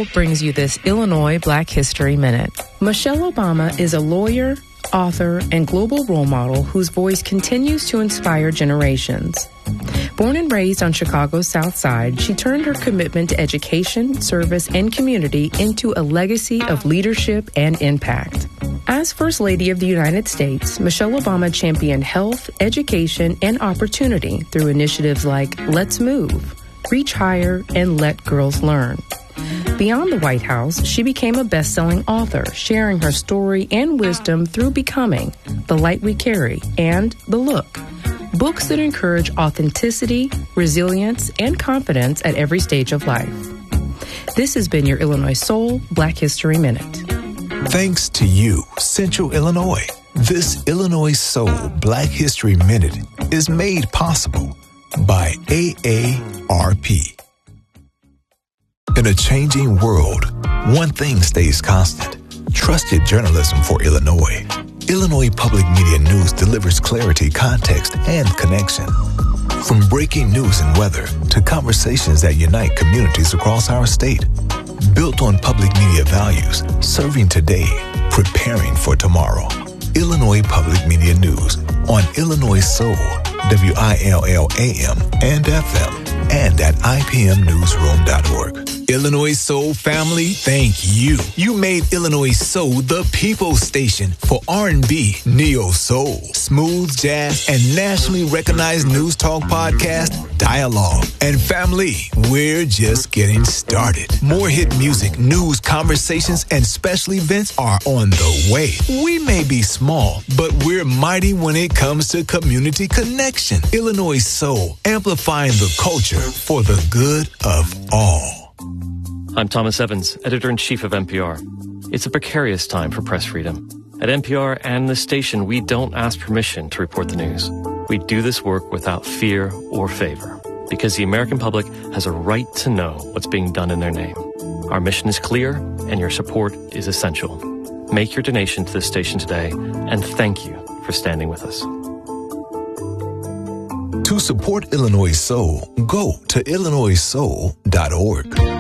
brings you this Illinois Black History Minute. Michelle Obama is a lawyer, author, and global role model whose voice continues to inspire generations. Born and raised on Chicago's South Side, she turned her commitment to education, service, and community into a legacy of leadership and impact. As First Lady of the United States, Michelle Obama championed health, education, and opportunity through initiatives like Let's Move, Reach Higher, and Let Girls Learn. Beyond the White House, she became a best-selling author, sharing her story and wisdom through Becoming, The Light We Carry, and The Look, books that encourage authenticity, resilience, and confidence at every stage of life. This has been your Illinois Soul Black History Minute. Thanks to you, Central Illinois. This Illinois Soul Black History Minute is made possible by AARP. In a changing world, one thing stays constant: trusted journalism for Illinois. Illinois Public Media News delivers clarity, context, and connection. From breaking news and weather to conversations that unite communities across our state. Built on public media values, serving today, preparing for tomorrow. Illinois Public Media News on Illinois Soul, WILL-AM and FM, and at IPMnewsroom.org. Illinois Soul family, thank you. You made Illinois Soul the people's station for R&B, neo soul, smooth jazz, and nationally recognized news talk podcast, Dialogue. And family, we're just getting started. More hit music, news, conversations, and special events are on the way. We may be small, but we're mighty when it comes to community connection. Illinois Soul, amplifying the culture for the good of all. I'm Thomas Evans, Editor-in-Chief of NPR. It's a precarious time for press freedom. At NPR and the station, we don't ask permission to report the news. We do this work without fear or favor, because the American public has a right to know what's being done in their name. Our mission is clear, and your support is essential. Make your donation to this station today, and thank you for standing with us. To support Illinois Soul, go to illinoissoul.org.